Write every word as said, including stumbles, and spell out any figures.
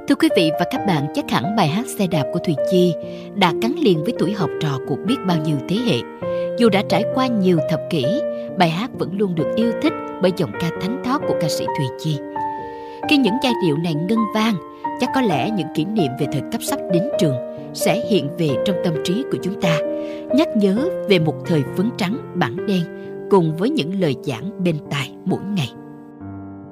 Thưa quý vị và các bạn, chắc hẳn bài hát Xe đạp của Thùy Chi đã gắn liền với tuổi học trò của biết bao nhiêu thế hệ. Dù đã trải qua nhiều thập kỷ, bài hát vẫn luôn được yêu thích bởi giọng ca thánh thót của ca sĩ Thùy Chi. Khi những giai điệu này ngân vang, chắc có lẽ những kỷ niệm về thời cấp sắp đến trường sẽ hiện về trong tâm trí của chúng ta, nhắc nhớ về một thời phấn trắng bảng đen cùng với những lời giảng bên tai mỗi ngày.